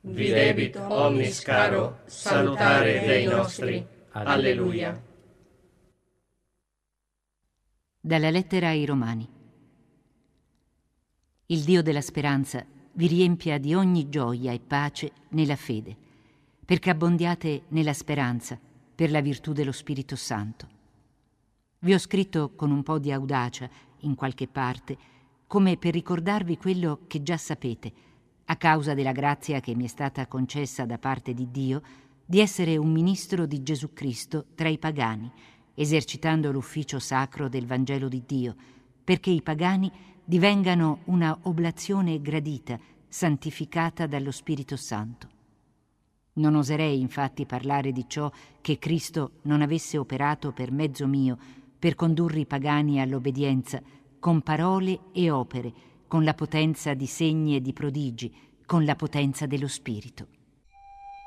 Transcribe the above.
vi debito omnis caro salutare Dei nostri. Alleluia. Dalla lettera ai Romani. Il Dio della speranza vi riempia di ogni gioia e pace nella fede, perché abbondiate nella speranza per la virtù dello Spirito Santo. Vi ho scritto con un po' di audacia, in qualche parte, come per ricordarvi quello che già sapete, a causa della grazia che mi è stata concessa da parte di Dio di essere un ministro di Gesù Cristo tra i pagani, esercitando l'ufficio sacro del Vangelo di Dio, perché i pagani divengano una oblazione gradita, santificata dallo Spirito Santo. Non oserei infatti parlare di ciò che Cristo non avesse operato per mezzo mio per condurre i pagani all'obbedienza con parole e opere, con la potenza di segni e di prodigi, con la potenza dello Spirito.